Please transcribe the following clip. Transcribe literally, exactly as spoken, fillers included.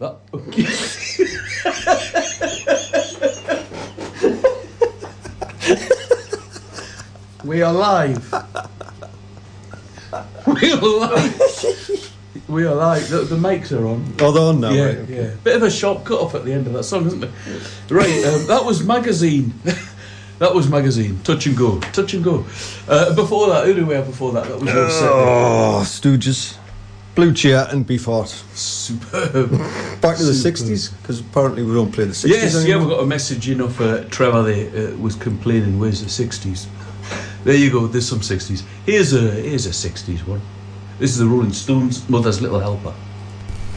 That, okay. We are live. We are live. We are live. The, the mics are on. Oh, they're on now, yeah, right? Okay. Yeah. Bit of a sharp cut off at the end of that song, isn't it? Right, um, that was Magazine. That was Magazine. Touch and Go. Touch and Go. Uh, before that, who do we have before that? That was all set. Oh, Stooges. Blue Cheer and Beefheart. Superb. Back to the Superb. sixties, because apparently we don't play the sixties Yes, anymore. yeah, we got a message, you know, for Trevor there, uh, was complaining, where's the sixties? There you go, there's some sixties. Here's a, here's a sixties one. This is the Rolling Stones, Mother's Little Helper.